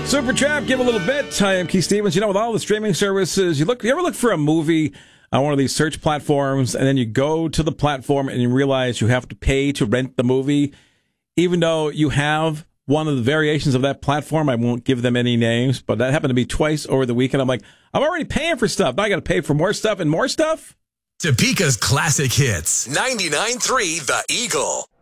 Super Trap, give a little bit. I am Keith Stevens. You know, with all the streaming services, you ever look for a movie on one of these search platforms, and then you go to the platform and you realize you have to pay to rent the movie, even though you have one of the variations of that platform. I won't give them any names, but that happened to be twice over the weekend. I'm like, I'm already paying for stuff. Now I got to pay for more stuff and more stuff? Topeka's classic hits. 99.3 The Eagle.